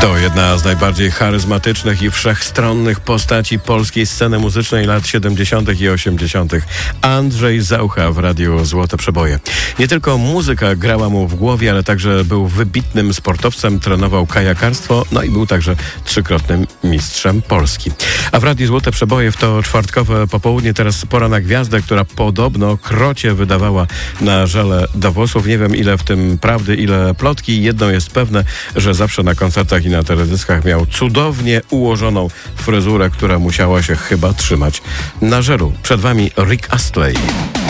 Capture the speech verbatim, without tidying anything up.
To jedna z najbardziej charyzmatycznych i wszechstronnych postaci polskiej sceny muzycznej lat siedemdziesiątych i osiemdziesiątych. Andrzej Zaucha w Radiu Złote Przeboje. Nie tylko muzyka grała mu w głowie, ale także był wybitnym sportowcem, trenował kajakarstwo, no i był także trzykrotnym mistrzem Polski. A w Radiu Złote Przeboje w to czwartkowe popołudnie teraz pora na gwiazdę, która podobno krocie wydawała na żele do włosów. Nie wiem, ile w tym prawdy, ile plotki. Jedno jest pewne, że zawsze na koncertach i na teledyskach miał cudownie ułożoną fryzurę, która musiała się chyba trzymać na żelu. Przed wami Rick Astley.